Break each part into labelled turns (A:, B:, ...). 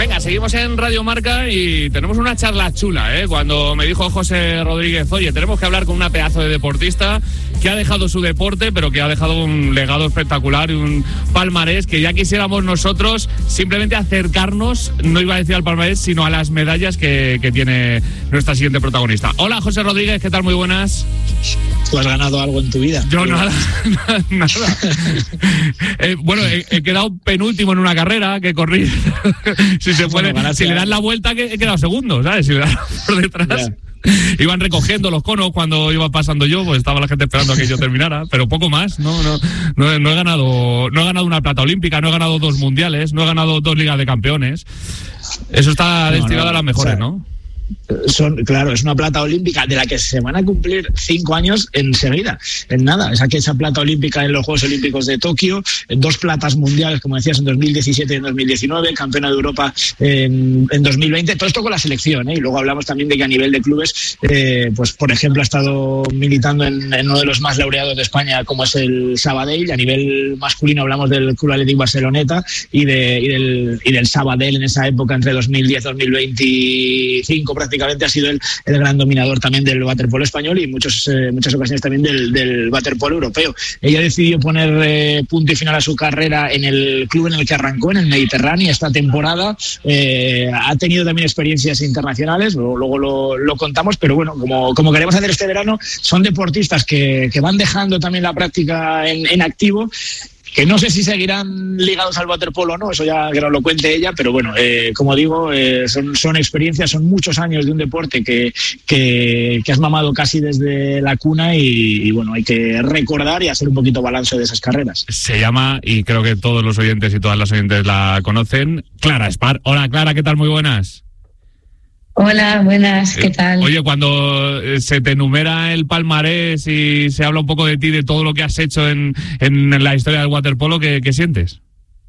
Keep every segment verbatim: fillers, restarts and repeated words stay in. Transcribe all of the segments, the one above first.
A: Venga, seguimos en Radio Marca y tenemos una charla chula, ¿eh? Cuando me dijo José Rodríguez, oye, tenemos que hablar con una pedazo de deportista que ha dejado su deporte, pero que ha dejado un legado espectacular y un palmarés que ya quisiéramos nosotros simplemente acercarnos, no iba a decir al palmarés, sino a las medallas que, que tiene nuestra siguiente protagonista. Hola, José Rodríguez, ¿qué tal? Muy buenas.
B: ¿Tú has ganado algo en tu vida?
A: Yo nada, nada. eh, bueno, he, he quedado penúltimo en una carrera que corrí. si se puede, bueno, si le das la vuelta, que he quedado segundo, ¿sabes? Si le das por detrás. Yeah. Iban recogiendo los conos cuando iba pasando yo, pues estaba la gente esperando a que yo terminara, pero poco más. No, no, no, no he ganado, no he ganado una plata olímpica, no he ganado dos mundiales, no he ganado dos ligas de campeones. Eso está no, destinado no, a las mejores, o sea, ¿no?
B: Son, claro, es una plata olímpica de la que se van a cumplir cinco años enseguida, en nada. Es aquí esa plata olímpica en los Juegos Olímpicos de Tokio, dos platas mundiales, como decías, en dos mil diecisiete y en dos mil diecinueve, campeona de Europa en, en dos mil veinte, todo esto con la selección, ¿eh? Y luego hablamos también de que a nivel de clubes, eh, pues por ejemplo, ha estado militando en, en uno de los más laureados de España, como es el Sabadell. A nivel masculino hablamos del Club Atlético Barceloneta y, de, y, del, y del Sabadell en esa época, entre dos mil diez y dos mil veinticinco, prácticamente ha sido el, el gran dominador también del waterpolo español y muchos, eh, muchas ocasiones también del, del waterpolo europeo. Ella decidió poner eh, punto y final a su carrera en el club en el que arrancó, en el Mediterráneo, esta temporada. Eh, ha tenido también experiencias internacionales, luego, luego lo, lo contamos, pero bueno, como, como queremos hacer este verano, son deportistas que, que van dejando también la práctica en, en activo, que no sé si seguirán ligados al waterpolo o no, eso ya que nos lo cuente ella, pero bueno, eh, como digo, eh, son, son experiencias, son muchos años de un deporte que, que, que has mamado casi desde la cuna y, y bueno, hay que recordar y hacer un poquito balance de esas carreras.
A: Se llama, y creo que todos los oyentes y todas las oyentes la conocen, Clara Espar. Hola, Clara, ¿qué tal? Muy buenas.
C: Hola, buenas, ¿qué tal?
A: Oye, cuando se te enumera el palmarés y se habla un poco de ti, de todo lo que has hecho en, en la historia del waterpolo, ¿qué, qué sientes?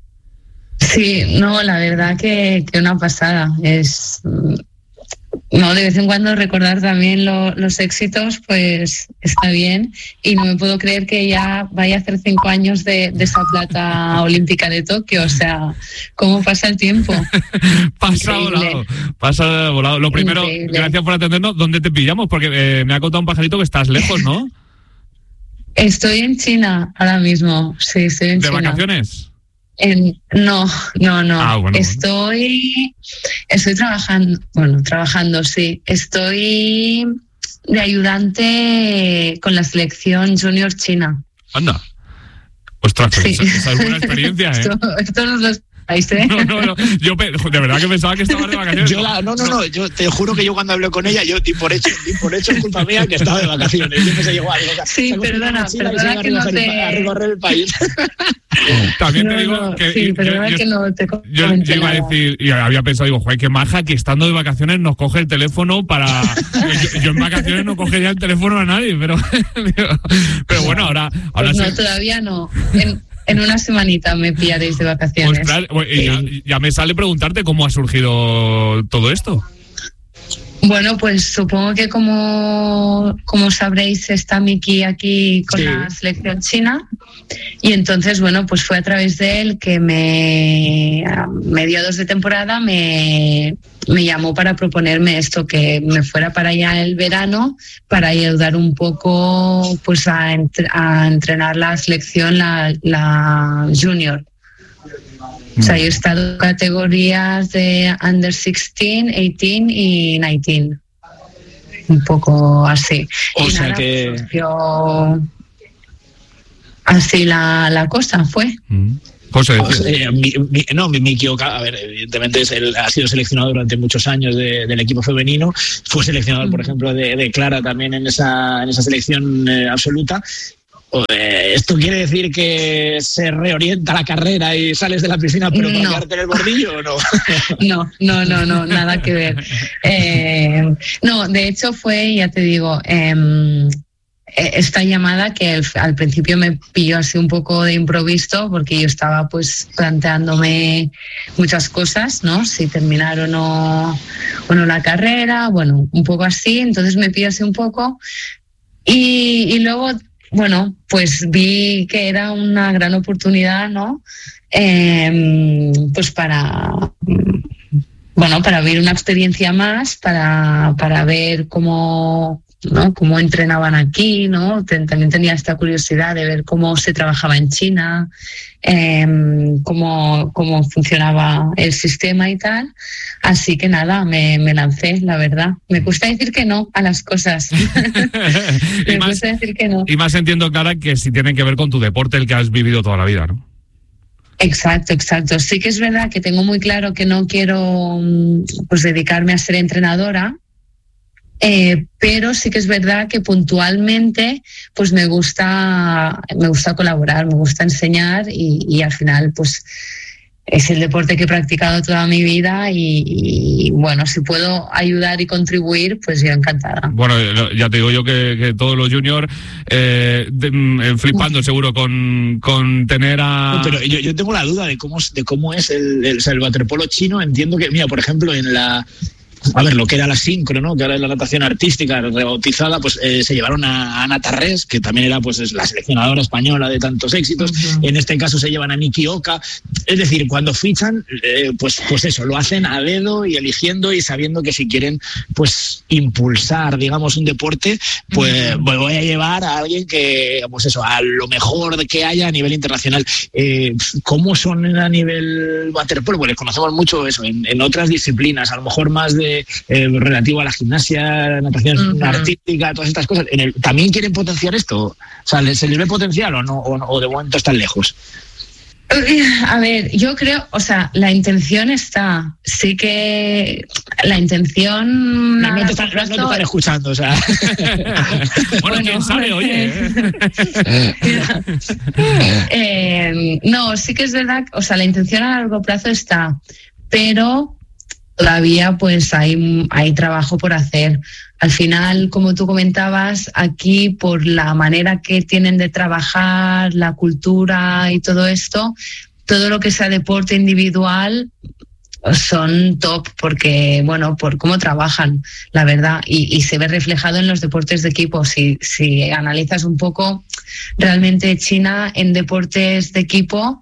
C: Sí, no, la verdad que, que una pasada. Es... No, de vez en cuando recordar también lo, los éxitos, pues está bien. Y no me puedo creer que ya vaya a hacer cinco años de, de esa plata olímpica de Tokio. O sea, ¿cómo pasa el tiempo?
A: Pasa volado, pasa volado. Lo primero, increíble. Gracias por atendernos. ¿Dónde te pillamos? Porque eh, me ha contado un pajarito que estás lejos, ¿no?
C: Estoy en China ahora mismo. Sí, estoy en
A: ¿De
C: China.
A: ¿De vacaciones?
C: En, no, no, no.
A: Ah, bueno,
C: estoy, estoy trabajando, bueno, trabajando, sí. Estoy de ayudante con la selección junior china.
A: Anda. Ostras,
C: sí.
A: esa, esa es buena experiencia, ¿eh?
C: Esto, esto no lo sabéis, ¿eh?
A: No, no, no. Yo de verdad que pensaba que estabas de vacaciones.
B: Yo la, no, no, no. Yo te juro que yo cuando hablé con ella, yo di por hecho, di por hecho es culpa mía que estaba de vacaciones. Yo pensé igual. O sea,
C: sí, perdona, perdona que no te...
B: A recorrer el país.
A: También
C: no,
A: te digo
C: no,
A: que...
C: Sí,
A: yo,
C: perdona
A: yo,
C: que no te
A: yo, yo iba a decir, y había pensado, digo, joder, qué maja que estando de vacaciones nos coge el teléfono para... yo, yo en vacaciones no cogería el teléfono a nadie, pero... pero bueno, ahora... ahora
C: pues no,
A: sí.
C: Todavía no. En... En una semanita me pillaréis de vacaciones.
A: Ostras, ya, ya me sale preguntarte cómo ha surgido todo esto.
C: Bueno, pues supongo que como, como sabréis está Miki aquí con sí. la selección china y entonces, bueno, pues fue a través de él que me, a mediados de temporada me, me llamó para proponerme esto, que me fuera para allá el verano para ayudar un poco pues a, entre, a entrenar la selección, la, la junior. O sea, yo he estado en categorías de under dieciséis, dieciocho y diecinueve. Un poco así.
B: O
C: y
B: sea
C: nada,
B: que...
C: surgió así la, la cosa, fue.
A: Mm. José.
B: O sea, eh, mi, mi, no, mi, mi a ver, evidentemente es el, ha sido seleccionado durante muchos años de, del equipo femenino. Fue seleccionador, mm. por ejemplo, de, de Clara también en esa, en esa selección eh, absoluta. ¿Esto quiere decir que se reorienta la carrera y sales de la piscina pero para
C: no.
B: quedarte en el bordillo o no?
C: No, no, no, no, nada que ver. Eh, no, de hecho fue, ya te digo, eh, esta llamada que al, al principio me pilló así un poco de improviso porque yo estaba pues planteándome muchas cosas, ¿no? Si terminar o no, o no la carrera, bueno, un poco así, entonces me pilló así un poco y, y luego... Bueno, pues vi que era una gran oportunidad, ¿no? Eh, pues para, bueno, para vivir una experiencia más, para, para ver cómo, ¿no? cómo entrenaban aquí, ¿no? También tenía esta curiosidad de ver cómo se trabajaba en China, eh, cómo, cómo funcionaba el sistema y tal. Así que nada, me, me lancé, la verdad. Me gusta decir que no a las cosas. me
A: y más,
C: gusta decir que no.
A: Y más entiendo, Clara, que si tienen que ver con tu deporte, el que has vivido toda la vida, ¿no?
C: Exacto, exacto. Sí que es verdad que tengo muy claro que no quiero pues dedicarme a ser entrenadora, eh, pero sí que es verdad que puntualmente pues me gusta, me gusta colaborar, me gusta enseñar y, y al final pues es el deporte que he practicado toda mi vida y, y bueno, si puedo ayudar y contribuir, pues yo encantada.
A: Bueno, ya te digo yo que, que todos los juniors eh, de, flipando seguro con, con tener a...
B: No, pero yo, yo tengo la duda de cómo, de cómo es el, el, o sea, el waterpolo chino. Entiendo que, mira, por ejemplo, en la... A ver, lo que era la sincro, ¿no? Que ahora es la natación artística rebautizada, pues eh, se llevaron a Ana Tarrés, que también era pues la seleccionadora española de tantos éxitos. Uh-huh. En este caso se llevan a Miki Oka. Es decir, cuando fichan, eh, pues, pues eso, lo hacen a dedo y eligiendo y sabiendo que si quieren pues impulsar, digamos, un deporte, pues, uh-huh. pues voy a llevar a alguien que, pues eso, a lo mejor que haya a nivel internacional. Eh, ¿Cómo son a nivel waterpolo? Pues les conocemos mucho eso, en, en otras disciplinas, a lo mejor más de Eh, relativo a la gimnasia, natación uh-huh. artística, todas estas cosas. En el, ¿también quieren potenciar esto? O sea, ¿se les ve potencial o no? O, o de momento están lejos?
C: A ver, yo creo, o sea, la intención está, sí que la intención...
B: No, no, te, están, plazo... no te están escuchando, o sea...
A: bueno, bueno, quién sabe, oye.
C: eh, no, sí que es verdad, o sea, la intención a largo plazo está, pero... Todavía pues hay, hay trabajo por hacer. Al final, como tú comentabas, aquí por la manera que tienen de trabajar, la cultura y todo esto, todo lo que sea deporte individual son top porque, bueno, por cómo trabajan, la verdad, y, y se ve reflejado en los deportes de equipo. Si, si analizas un poco, realmente China en deportes de equipo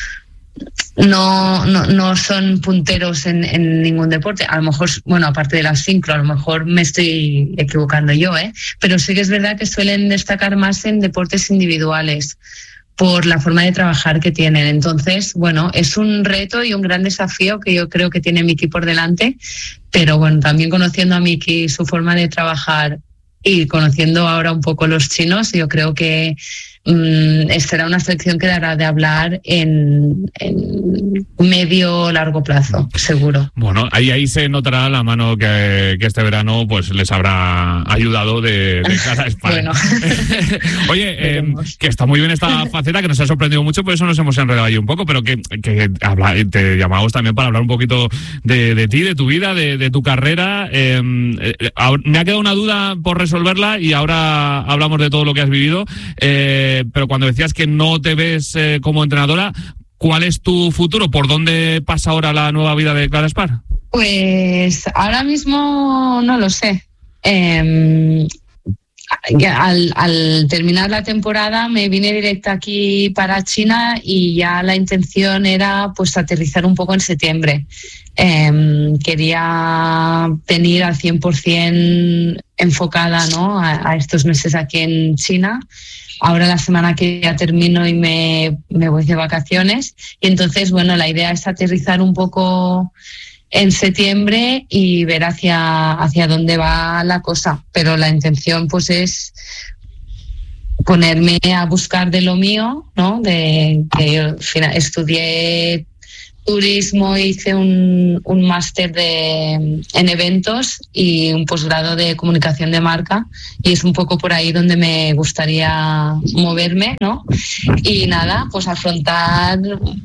C: No, no, no son punteros en, en ningún deporte. A lo mejor, bueno, aparte de la sincro, a lo mejor me estoy equivocando yo, ¿eh? Pero sí que es verdad que suelen destacar más en deportes individuales por la forma de trabajar que tienen. Entonces, bueno, es un reto y un gran desafío que yo creo que tiene Miki por delante, pero bueno, también conociendo a Miki, su forma de trabajar y conociendo ahora un poco los chinos, yo creo que Mm, será una selección que dará de hablar en, en medio largo plazo, seguro.
A: Bueno, ahí ahí se notará la mano que, que este verano pues les habrá ayudado de, de cara a España. Bueno. Oye, eh, que está muy bien esta faceta, que nos ha sorprendido mucho, por eso nos hemos enredado ahí un poco, pero que, que habla, te llamamos también para hablar un poquito de, de ti, de tu vida, de, de tu carrera. Eh, eh, me ha quedado una duda por resolverla y ahora hablamos de todo lo que has vivido. Eh, pero cuando decías que no te ves eh, como entrenadora, ¿cuál es tu futuro? ¿Por dónde pasa ahora la nueva vida de Clara Espar?
C: Pues ahora mismo no lo sé. Eh, ya al, al terminar la temporada me vine directa aquí para China y ya la intención era pues aterrizar un poco en septiembre. Eh, quería venir al cien por ciento enfocada, ¿no? a, a estos meses aquí en China. Ahora la semana que ya termino y me, me voy de vacaciones. Y entonces, bueno, la idea es aterrizar un poco en septiembre y ver hacia, hacia dónde va la cosa. Pero la intención pues es ponerme a buscar de lo mío, ¿no? De que yo estudié turismo, hice un, un máster de, en eventos y un posgrado de comunicación de marca y es un poco por ahí donde me gustaría moverme, ¿no? Y nada, pues afrontar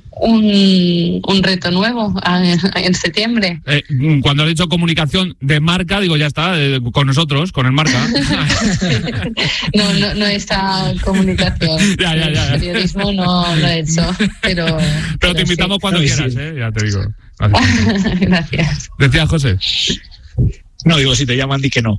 C: un, un reto nuevo en septiembre.
A: Eh, cuando has dicho comunicación de marca, digo, ya está, eh, con nosotros, con el marca.
C: no, no, no esta comunicación.
A: Ya, ya, ya.
C: El periodismo no lo he hecho, pero...
A: Pero, pero te invitamos sí. cuando sí, quieras, sí. ¿eh? Ya te digo.
C: Gracias. Gracias.
A: Decía José.
B: No, digo, si te llaman, di que no.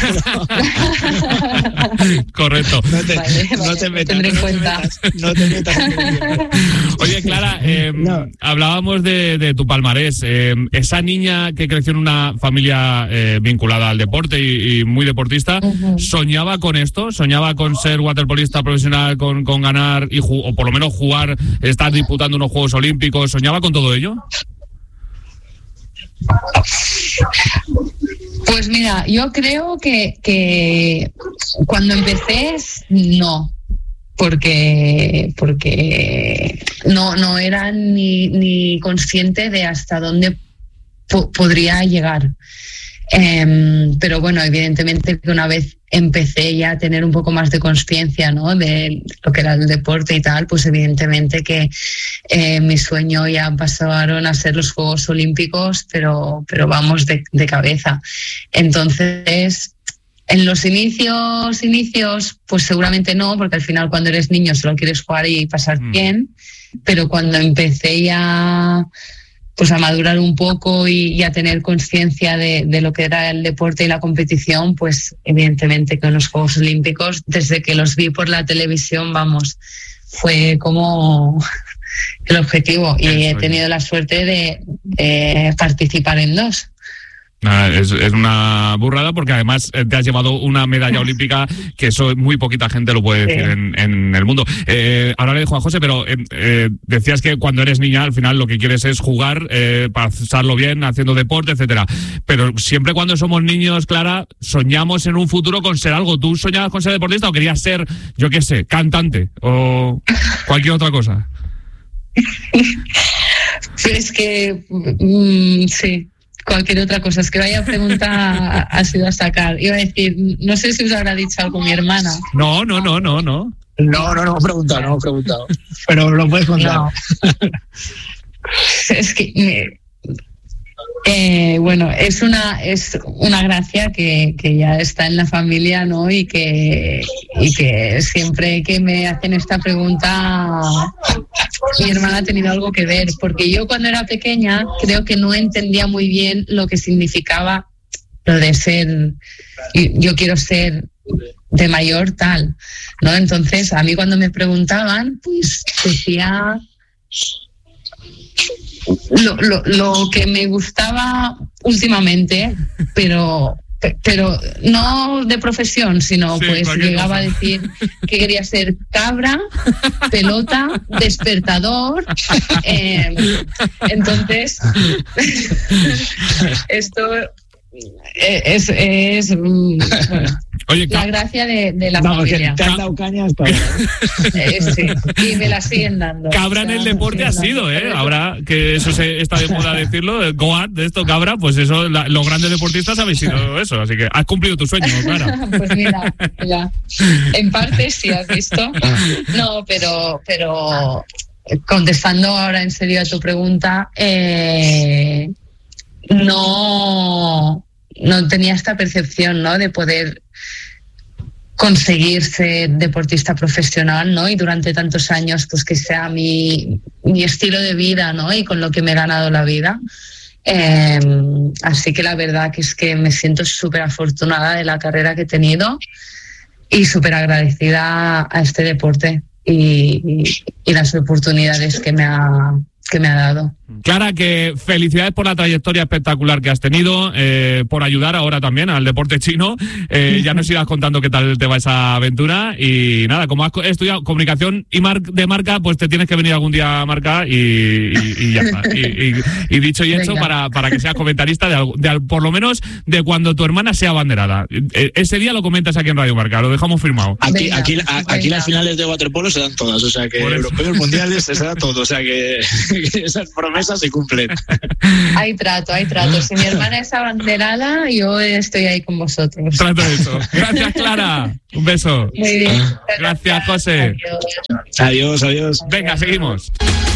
A: Correcto.
B: No te,
C: vale,
B: no
C: vale,
B: te metas,
C: tendré en
B: no
C: cuenta.
B: Te metas, no te metas en el tiempo.
A: Oye, Clara, eh,
B: No.
A: hablábamos de, de tu palmarés. Eh, esa niña que creció en una familia eh, vinculada al deporte y, y muy deportista,
C: Uh-huh.
A: ¿soñaba con esto? ¿Soñaba con ser waterpolista profesional, con, con ganar, y ju- o por lo menos jugar, estar disputando unos Juegos Olímpicos? ¿Soñaba con todo ello?
C: Pues mira, yo creo que, que cuando empecé, no. Porque, porque no, no era ni, ni consciente de hasta dónde po- podría llegar. Eh, pero bueno, evidentemente que una vez empecé ya a tener un poco más de conciencia, ¿no?, de lo que era el deporte y tal, pues evidentemente que eh, mi sueño ya pasaron a ser los Juegos Olímpicos, pero, pero vamos de, de cabeza. Entonces, en los inicios, inicios, pues seguramente no, porque al final cuando eres niño solo quieres jugar y pasar
A: Mm.
C: bien, pero cuando empecé ya pues a madurar un poco y, y a tener conciencia de, de lo que era el deporte y la competición, pues evidentemente que en los Juegos Olímpicos, desde que los vi por la televisión, vamos, fue como el objetivo y he tenido la suerte de, de participar en dos.
A: Nada, es, es una burrada porque además eh, te has llevado una medalla olímpica que eso muy poquita gente lo puede decir
C: Sí.
A: en, en el mundo. Eh, ahora le dejo a José, pero eh, eh, decías que cuando eres niña al final lo que quieres es jugar, eh, pasarlo bien, haciendo deporte, etcétera. Pero siempre cuando somos niños, Clara, soñamos en un futuro con ser algo. ¿Tú soñabas con ser deportista o querías ser, yo qué sé, cantante o cualquier otra cosa?
C: Es que mm, sí. Cualquier otra cosa. Es que vaya pregunta ha sido a sacar. Iba a decir, no sé si os habrá dicho algo mi hermana.
A: No, no, no, no, no.
B: No, no, no he preguntado, no he preguntado. Pero lo puedes contar.
C: No. Es que, eh, eh, bueno, es una es una gracia que, que ya está en la familia, ¿no? Y que, y que siempre que me hacen esta pregunta, mi hermana ha tenido algo que ver, porque yo cuando era pequeña creo que no entendía muy bien lo que significaba lo de ser, yo quiero ser de mayor tal, ¿no? Entonces a mí cuando me preguntaban, pues decía lo, lo, lo que me gustaba últimamente, pero pero no de profesión, sino
A: Sí,
C: pues llegaba
A: cosa.
C: a decir que quería ser cabra, pelota, despertador. Eh, entonces, esto es, es bueno,
A: Oye,
C: la
A: Ca-
C: gracia de, de la
B: Vamos, que
C: familia.
B: te han dado caña hasta ahora.
C: Eh, sí, y me la siguen dando.
A: cabra en el deporte ha sido, ¿eh? Ahora que eso se está de moda decirlo, el Goat de esto, cabra, pues eso, la, los grandes deportistas habéis sido eso, así que has cumplido tu sueño, Clara.
C: Pues mira, ya. En parte sí, has visto. No, pero, pero contestando ahora en serio a tu pregunta, eh, no, no tenía esta percepción, ¿no?, de poder conseguir ser deportista profesional, ¿no? Y durante tantos años, pues que sea mi, mi estilo de vida, ¿no? Y con lo que me he ganado la vida. Eh, así que la verdad que es que me siento súper afortunada de la carrera que he tenido y súper agradecida a este deporte y, y, y las oportunidades que me ha, que me ha dado.
A: Clara, que felicidades por la trayectoria espectacular que has tenido, eh, por ayudar ahora también al deporte chino. Eh, ya nos irás contando qué tal te va esa aventura. Y nada, como has co- estudiado comunicación y mar de marca, pues te tienes que venir algún día a marca y, y, y ya está. Y, y, y dicho y hecho, para, para que seas comentarista de, algo- de al- por lo menos de cuando tu hermana sea abanderada. Eh, ese día lo comentas aquí en Radio Marca, lo dejamos firmado.
B: Aquí,
C: Venga,
B: aquí, a- aquí
C: venga.
B: las finales de waterpolo se dan todas, o sea que
A: Por eso.
B: europeos, mundiales, se da todo, o sea que, que esas promesas se cumplen.
C: Hay trato, hay trato. Si mi hermana es abanderada, yo estoy ahí con vosotros.
A: Trato de eso. Gracias, Clara. Un beso.
C: Muy bien.
A: Gracias, José.
C: Adiós.
B: Adiós, adiós.
A: Venga, seguimos.